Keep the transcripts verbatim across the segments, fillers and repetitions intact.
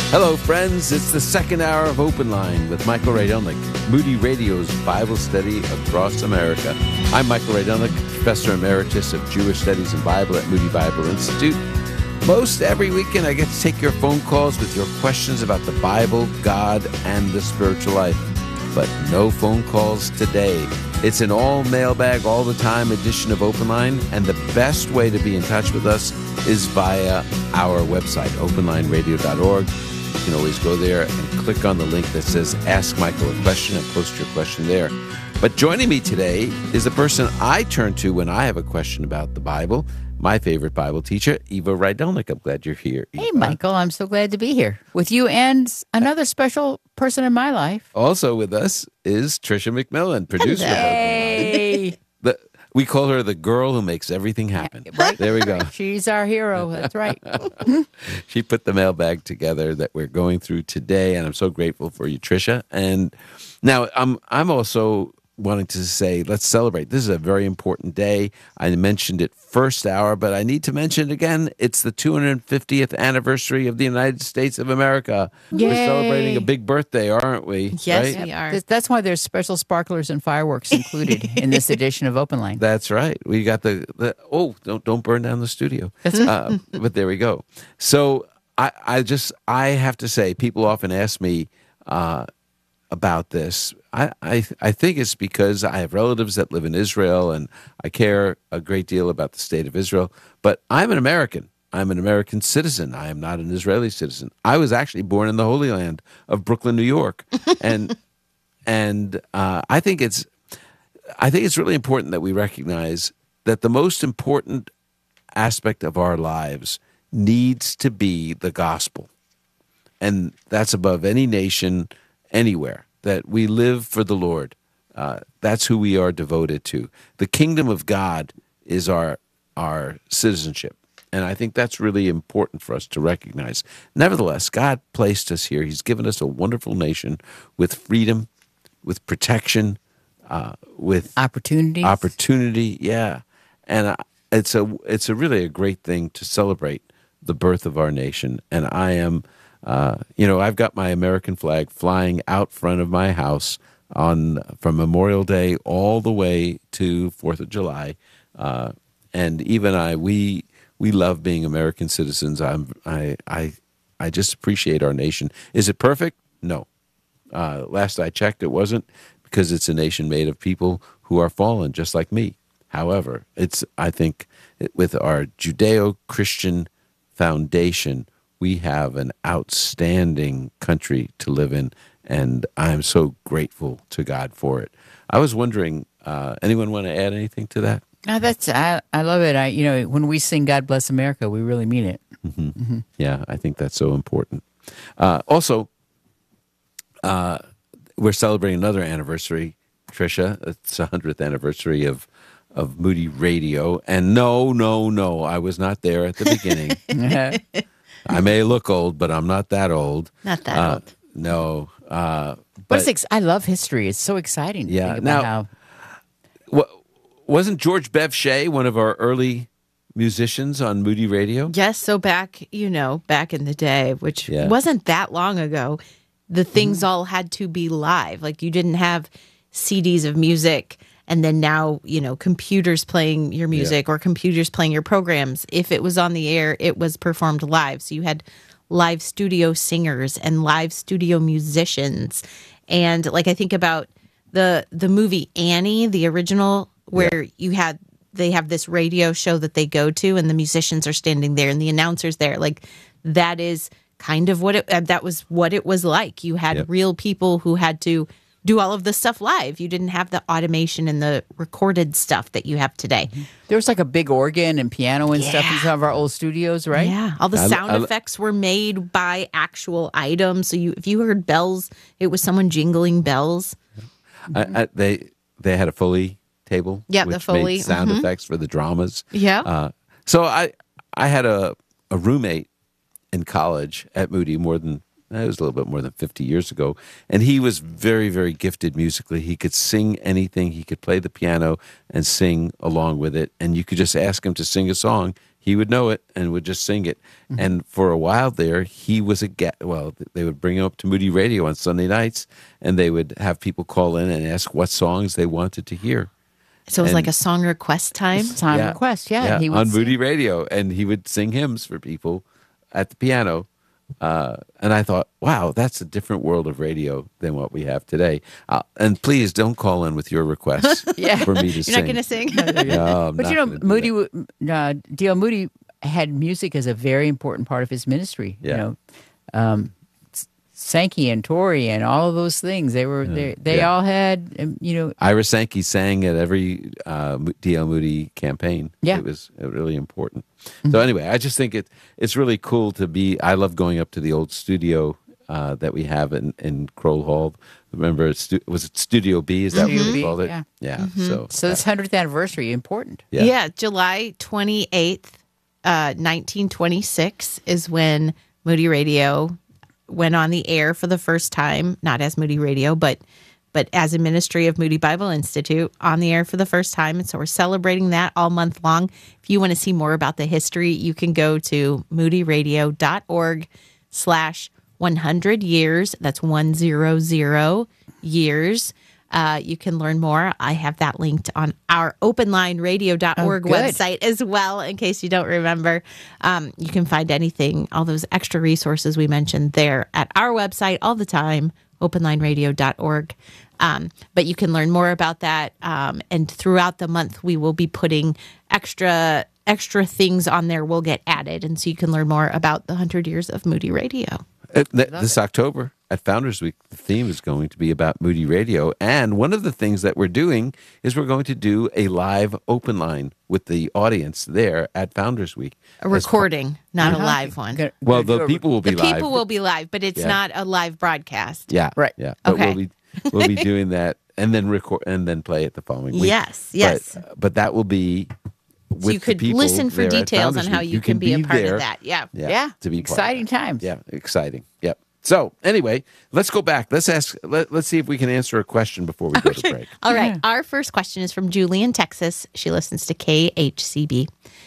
Hello, friends. It's the second hour of Open Line with Michael Rydelnik, Moody Radio's Bible study across America. I'm Michael Rydelnik, Professor Emeritus of Jewish Studies and Bible at Moody Bible Institute. Most every weekend, I get to take your phone calls with your questions about the Bible, God, and the spiritual life. But no phone calls today. It's an all mailbag, all the time edition of Open Line, and the best way to be in touch with us is via our website, open line radio dot org. You can always go there and click on the link that says Ask Michael a Question and post your question there. But joining me today is the person I turn to when I have a question about the Bible, my favorite Bible teacher, Eva Rydelnik. I'm glad you're here, Eva. Hey, Michael. I'm so glad to be here with you and another special person in my life. Also with us is Tricia McMillan, producer of Open Line. Hey. The, we call her the girl who makes everything happen. Right. There we go. She's our hero. That's right. She put the mailbag together that we're going through today, and I'm so grateful for you, Tricia. And now I'm I'm also wanting to say, let's celebrate. This is a very important day. I mentioned it first hour, but I need to mention it again. It's the two hundred fiftieth anniversary of the United States of America. Yay. We're celebrating a big birthday, aren't we? Yes, right? we are. That's- That's why there's special sparklers and fireworks included in this edition of Open Line. That's right. We got the, the oh, don't don't burn down the studio. That's uh, but there we go. So I, I just I have to say, people often ask me uh, about this. I, I I think it's because I have relatives that live in Israel, and I care a great deal about the state of Israel. But I'm an American. I'm an American citizen. I am not an Israeli citizen. I was actually born in the Holy Land of Brooklyn, New York, and and uh, I think it's. I think it's really important that we recognize that the most important aspect of our lives needs to be the gospel. And that's above any nation, anywhere, that we live for the Lord. Uh, that's who we are devoted to. The kingdom of God is our our citizenship. And I think that's really important for us to recognize. Nevertheless, God placed us here. He's given us a wonderful nation with freedom, with protection, Uh, with Opportunities. opportunity, yeah, and uh, it's a it's a really a great thing to celebrate the birth of our nation. And I am, uh, you know, I've got my American flag flying out front of my house on from Memorial Day all the way to Fourth of July, uh, and even I we we love being American citizens. I'm I I I just appreciate our nation. Is it perfect? No. Uh, last I checked, it wasn't. Because it's a nation made of people who are fallen, just like me. However, it's I think it, with our Judeo-Christian foundation, we have an outstanding country to live in, and I'm so grateful to God for it. I was wondering, uh, anyone want to add anything to that? No, that's I, I love it. I you know when we sing "God Bless America," we really mean it. Mm-hmm. Mm-hmm. Yeah, I think that's so important. Uh, also, uh, we're celebrating another anniversary, Tricia. It's the hundredth anniversary of of Moody Radio. And no, no, no, I was not there at the beginning. I may look old, but I'm not that old. Not that uh, old. No. Uh, But, but it's ex- I love history. It's so exciting. To Yeah, think about now- how wa- wasn't George Bev Shea one of our early musicians on Moody Radio? Yes, so back, you know, back in the day, which Yeah. wasn't that long ago, the things all had to be live. Like you didn't have C Ds of music and then now, you know, computers playing your music or computers playing your programs. If it was on the air, it was performed live. So you had live studio singers and live studio musicians. And like I think about the the movie Annie, the original, where you had they have this radio show that they go to and the musicians are standing there and the announcers there. Like that is kind of what it uh, that was what it was like. You had Yep. real people who had to do all of the stuff live. You didn't have the automation and the recorded stuff that you have today. there was like a big organ and piano and stuff in Yeah. some of our old studios, right? Yeah, all the I- sound I- effects were made by actual items. So you if you heard bells, it was someone jingling bells. I, I, they they had a Foley table. Yeah, the which Foley, made sound mhm. effects for the dramas. Yeah. Uh, so I I had a a roommate in college at Moody more than it was a little bit more than fifty years ago, and he was very very gifted musically. He could sing anything. He could play the piano and sing along with it, and you could just ask him to sing a song, he would know it and would just sing it. Mm-hmm. And for a while there, he was a guest. Well, they would bring him up to Moody Radio on Sunday nights, and they would have people call in and ask what songs they wanted to hear. So it was and, like a song request time? Time yeah, request, yeah. yeah he would on sing. Moody Radio, and he would sing hymns for people at the piano. Uh, and I thought, wow, that's a different world of radio than what we have today. Uh, and please don't call in with your requests Yeah. for me to You're sing. not going to sing? No, I'm But not you know, gonna do Moody, that. uh, D L. Moody had music as a very important part of his ministry. Yeah. You know, um, Sankey and Tori and all of those things. They were they they Yeah. all had um, you know. Ira Sankey sang at every uh, D L. Moody campaign. Yeah. It was uh, really important. So anyway, I just think it it's really cool to be, I love going up to the old studio uh, that we have in, in Kroll Hall. Remember, it stu- was it Studio B? Is that Studio what we B, called it? yeah. Yeah. So, So this hundredth anniversary important. yeah. Yeah, July twenty-eighth, uh, nineteen twenty-six is when Moody Radio went on the air for the first time, not as Moody Radio, but but as a ministry of Moody Bible Institute on the air for the first time. And so we're celebrating that all month long. If you want to see more about the history, you can go to moodyradio.org slash 100 years. That's one hundred years. Uh, you can learn more. I have that linked on our open line radio dot org Oh, good. website as well, in case you don't remember. Um, you can find anything, all those extra resources we mentioned there at our website all the time, open line radio dot org. Um, but you can learn more about that. Um, and throughout the month, we will be putting extra extra things on there will get added. And so you can learn more about the one hundred years of Moody Radio. Uh, th- this October at Founders Week, the theme is going to be about Moody Radio. And one of the things that we're doing is we're going to do a live open line with the audience there at Founders Week. A recording, not a live one. Gonna- Well, gonna do the a- people will be The live. people will be live, but it's Yeah. not a live broadcast. Yeah, Right. Yeah, but Okay. we'll be we'll be doing that and then record and then play it the following week. Yes, yes. But, but that will be. With So you the could people listen for there at details on Founders how Week. you, can, be, a part there. of that. Yeah. Yeah, Yeah, to be part of exciting that. times. Yeah, exciting. Yep. So anyway, let's go back. Let's ask. Let, let's see if we can answer a question before we go to break. All right. Our first question is from Julie in Texas. She listens to K H C B.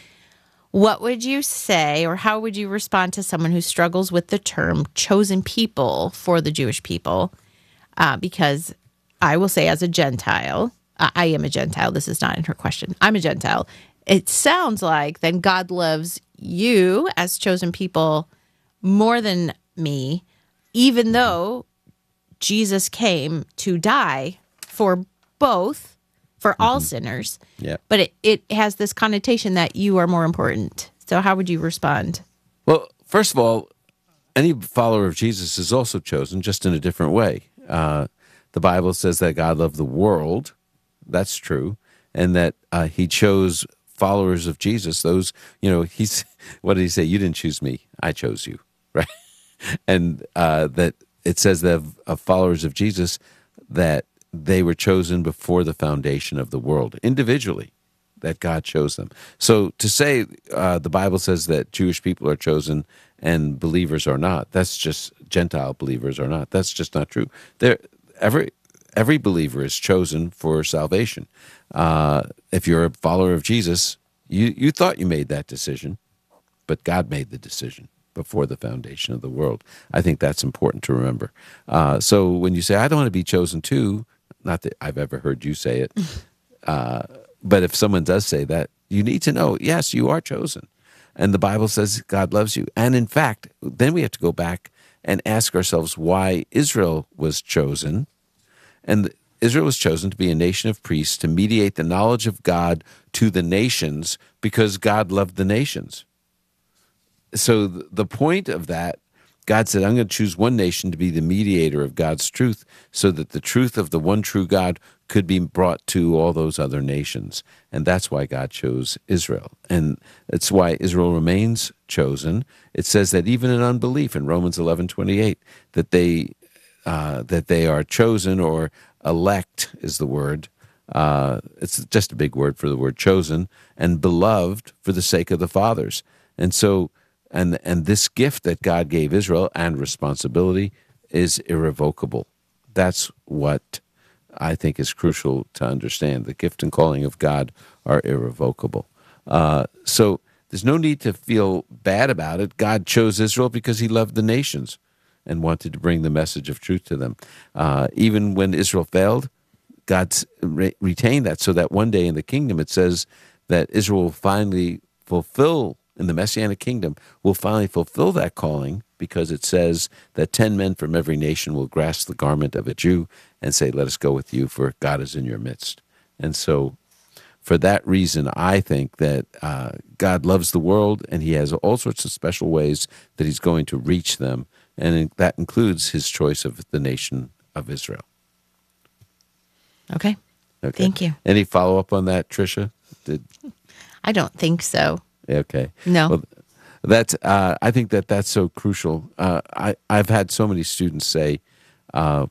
What would you say, or how would you respond to someone who struggles with the term chosen people for the Jewish people? Uh, because I will say, as a Gentile, uh, I am a Gentile. This is not in her question. I'm a Gentile. It sounds like then God loves you as chosen people more than me, even though Jesus came to die for both, for all sinners. Yeah. But it, it has this connotation that you are more important. So how would you respond? Well, first of all, any follower of Jesus is also chosen, just in a different way. Uh, the Bible says that God loved the world. That's true. And that uh, he chose followers of Jesus. Those, you know, he's, what did he say? You didn't choose me. I chose you. Right. And uh, that it says that of, of followers of Jesus, that they were chosen before the foundation of the world, individually, that God chose them. So to say uh, the Bible says that Jewish people are chosen and believers are not, that's just Gentile believers are not. That's just not true. There, every every believer is chosen for salvation. Uh, if you're a follower of Jesus, you, you thought you made that decision, but God made the decision before the foundation of the world. I think that's important to remember. Uh, so when you say, I don't want to be chosen too, not that I've ever heard you say it, uh, but if someone does say that, you need to know, yes, you are chosen. And the Bible says God loves you. And in fact, then we have to go back and ask ourselves why Israel was chosen. And Israel was chosen to be a nation of priests to mediate the knowledge of God to the nations because God loved the nations. So the point of that, God said, I'm going to choose one nation to be the mediator of God's truth so that the truth of the one true God could be brought to all those other nations. And that's why God chose Israel. And it's why Israel remains chosen. It says that even in unbelief in Romans eleven twenty-eight, that they, uh, that they are chosen, or elect is the word. Uh, it's just a big word for the word chosen, and beloved for the sake of the fathers. And so And and this gift that God gave Israel and responsibility is irrevocable. That's what I think is crucial to understand. The gift and calling of God are irrevocable. Uh, so there's no need to feel bad about it. God chose Israel because he loved the nations and wanted to bring the message of truth to them. Uh, even when Israel failed, God re- retained that, so that one day in the kingdom it says that Israel will finally fulfill, in the Messianic kingdom, will finally fulfill that calling, because it says that ten men from every nation will grasp the garment of a Jew and say, let us go with you, for God is in your midst. And so for that reason, I think that uh, God loves the world, and he has all sorts of special ways that he's going to reach them, and that includes his choice of the nation of Israel. Okay. Okay. Thank you. Any follow-up on that, Tricia? Did, I don't think so. okay. No. Well, that's, uh, I think that that's so crucial. Uh, I, I've had so many students say, uh,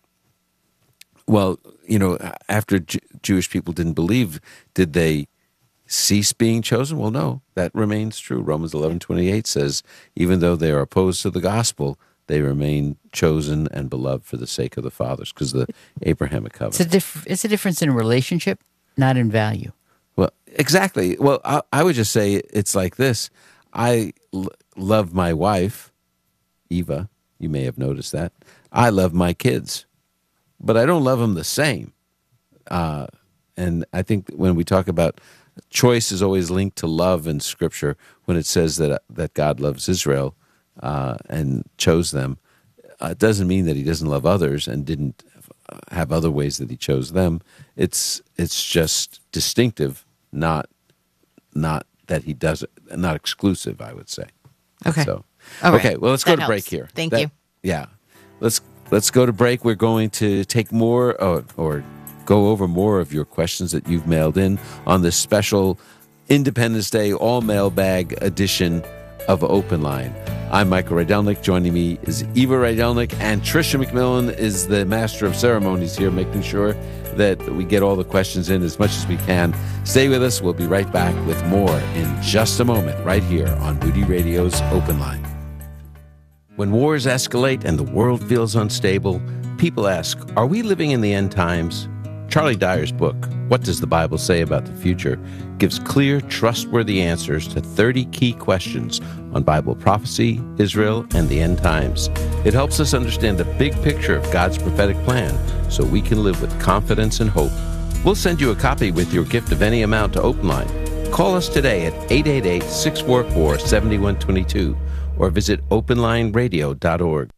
well, you know, after J- Jewish people didn't believe, did they cease being chosen? Well, no, that remains true. Romans eleven twenty-eight says, even though they are opposed to the gospel, they remain chosen and beloved for the sake of the fathers, because of the Abrahamic covenant. It's a, diff- it's a difference in relationship, not in value. Well, exactly. Well, I, I would just say it's like this. I l- love my wife, Eva. You may have noticed that. I love my kids, but I don't love them the same. Uh, and I think that when we talk about choice is always linked to love in Scripture, when it says that that God loves Israel uh, and chose them, uh, it doesn't mean that he doesn't love others and didn't have other ways that he chose them. It's it's just distinctive, not not that he does it, not exclusive, I would say. Okay. So, All right. okay. Well, let's That go to helps. break here. Thank That- you. Yeah, let's let's go to break. We're going to take more or, or go over more of your questions that you've mailed in on this special Independence Day all mailbag edition of Open Line. I'm Michael Rydelnik. Joining me is Eva Rydelnik, and Tricia McMillan is the master of ceremonies here, making sure that we get all the questions in as much as we can. Stay with us. We'll be right back with more in just a moment, right here on Moody Radio's Open Line. When wars escalate and the world feels unstable, people ask, are we living in the end times? Charlie Dyer's book, What Does the Bible Say About the Future?, gives clear, trustworthy answers to thirty key questions on Bible prophecy, Israel, and the end times. It helps us understand the big picture of God's prophetic plan so we can live with confidence and hope. We'll send you a copy with your gift of any amount to Open Line. Call us today at eight eight eight, six four four, seven one two two or visit open line radio dot org.